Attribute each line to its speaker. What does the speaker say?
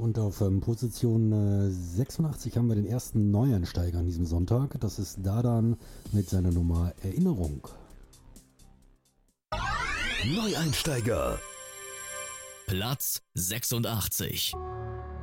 Speaker 1: Und auf Position 86 haben wir den ersten Neueinsteiger an diesem Sonntag. Das ist Dadan mit seiner Nummer Erinnerung.
Speaker 2: Neueinsteiger. Platz 86.